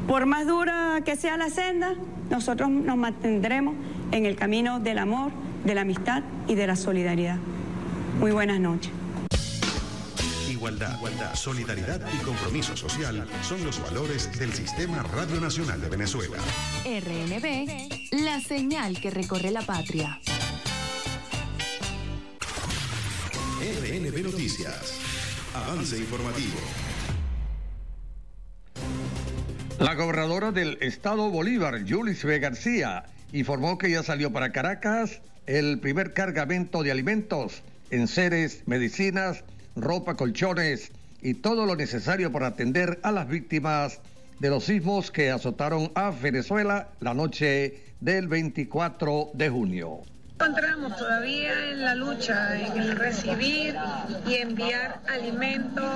Por más dura que sea la senda, nosotros nos mantendremos en el camino del amor, de la amistad y de la solidaridad. Muy buenas noches. Igualdad, solidaridad y compromiso social son los valores del Sistema Radio Nacional de Venezuela. RNB, la señal que recorre la patria. RNB Noticias. Avance informativo. La gobernadora del estado Bolívar, Yulis V. García, informó que ya salió para Caracas el primer cargamento de alimentos, enseres, medicinas, ropa, colchones y todo lo necesario para atender a las víctimas de los sismos que azotaron a Venezuela la noche del 24 de junio. Encontramos todavía en la lucha, en el recibir y enviar alimentos,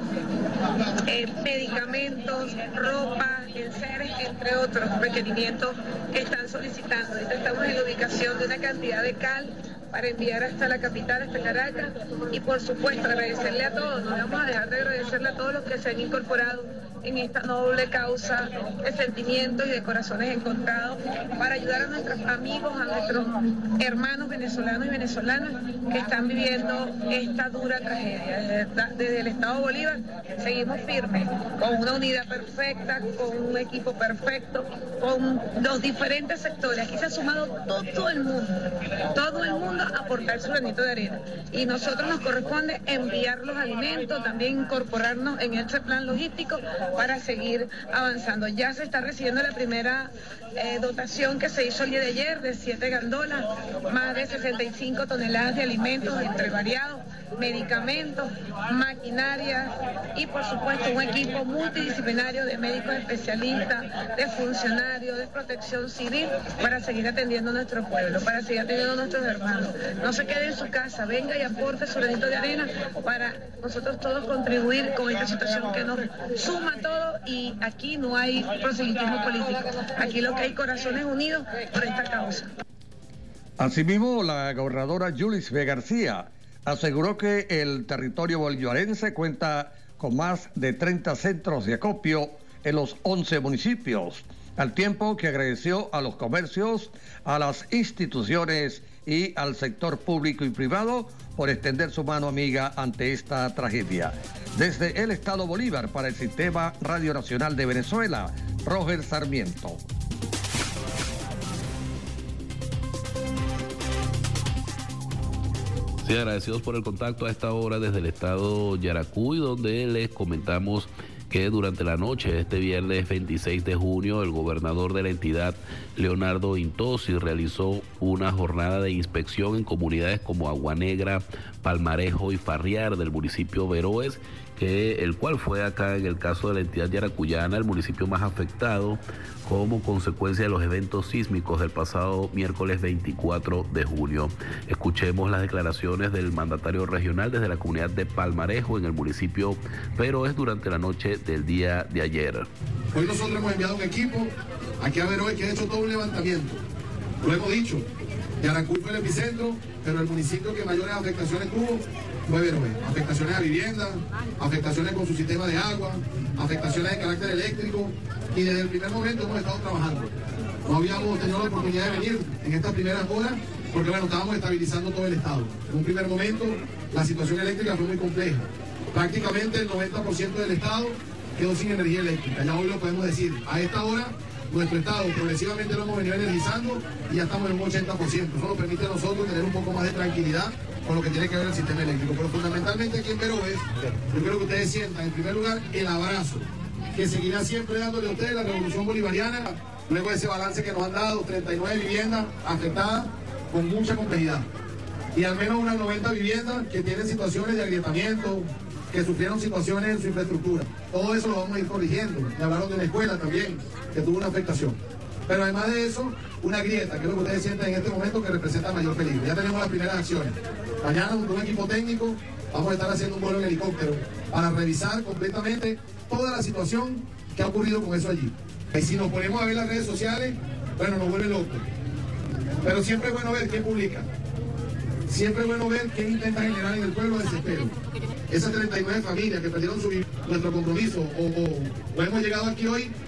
medicamentos, ropa, enseres, entre otros requerimientos que están solicitando. Ahorita estamos en la ubicación de una cantidad de cal para enviar hasta la capital, hasta Caracas, y por supuesto agradecerle a todos, no vamos a dejar de agradecerle a todos los que se han incorporado en esta noble causa de sentimientos y de corazones encontrados para ayudar a nuestros amigos, a nuestros hermanos venezolanos y venezolanas que están viviendo esta dura tragedia. Desde el Estado Bolívar seguimos firmes, con una unidad perfecta, con un equipo perfecto, con los diferentes sectores. Aquí se ha sumado todo el mundo a aportar su granito de arena. Y nosotros nos corresponde enviar los alimentos, también incorporarnos en este plan logístico para seguir avanzando. Ya se está recibiendo la primera dotación que se hizo el día de ayer de 7 gandolas, más de 65 toneladas de alimentos entre variados, medicamentos, maquinaria y por supuesto un equipo multidisciplinario de médicos especialistas, de funcionarios, de protección civil para seguir atendiendo a nuestro pueblo, para seguir atendiendo a nuestros hermanos. No se quede en su casa, venga y aporte su granito de arena para nosotros todos contribuir con esta situación que nos suma todo, y aquí no hay proselitismo político, aquí lo que hay corazones unidos por esta causa. Asimismo, la gobernadora Yulis V. García aseguró que el territorio bolivarense cuenta con más de 30 centros de acopio en los 11 municipios, al tiempo que agradeció a los comercios, a las instituciones y al sector público y privado por extender su mano amiga ante esta tragedia. Desde el estado Bolívar para el Sistema Radio Nacional de Venezuela, Roger Sarmiento. Sí, agradecidos por el contacto a esta hora desde el estado Yaracuy, donde les comentamos que durante la noche de este viernes 26 de junio, el gobernador de la entidad, Leonardo Intosi, realizó una jornada de inspección en comunidades como Agua Negra, Palmarejo y Farriar del municipio Veroes, el cual fue acá en el caso de la entidad yaracuyana, el municipio más afectado como consecuencia de los eventos sísmicos del pasado miércoles 24 de junio. Escuchemos las declaraciones del mandatario regional desde la comunidad de Palmarejo en el municipio Veroes durante la noche del día de ayer. Hoy nosotros hemos enviado un equipo aquí a Veroes que ha hecho todo un levantamiento. Lo hemos dicho, Yaracuy fue el epicentro, pero el municipio que mayores afectaciones tuvo fue Veroes. Afectaciones a viviendas, afectaciones con su sistema de agua, afectaciones de carácter eléctrico, y desde el primer momento hemos estado trabajando. No habíamos tenido la oportunidad de venir en estas primeras horas porque bueno, estábamos estabilizando todo el estado. En un primer momento la situación eléctrica fue muy compleja. Prácticamente el 90% del estado quedó sin energía eléctrica. Ya hoy lo podemos decir. A esta hora nuestro estado progresivamente lo hemos venido energizando y ya estamos en un 80%. Eso nos permite a nosotros tener un poco más de tranquilidad con lo que tiene que ver el sistema eléctrico. Pero fundamentalmente aquí en Veroes, yo quiero que ustedes sientan en primer lugar el abrazo que seguirá siempre dándole a ustedes la revolución bolivariana, luego de ese balance que nos han dado, 39 viviendas afectadas con mucha complejidad, y al menos unas 90 viviendas que tienen situaciones de agrietamiento, que sufrieron situaciones en su infraestructura. Todo eso lo vamos a ir corrigiendo. Me hablaron de una escuela también, que tuvo una afectación. Pero además de eso, una grieta, que es lo que ustedes sienten en este momento que representa mayor peligro. Ya tenemos las primeras acciones. Mañana, con un equipo técnico, vamos a estar haciendo un vuelo en helicóptero para revisar completamente toda la situación que ha ocurrido con eso allí. Y si nos ponemos a ver las redes sociales, bueno, nos vuelve locos. Pero siempre es bueno ver quién publica. Siempre es bueno ver quién intenta generar en el pueblo desespero. Esas 39 familias que perdieron nuestro compromiso o hemos llegado aquí hoy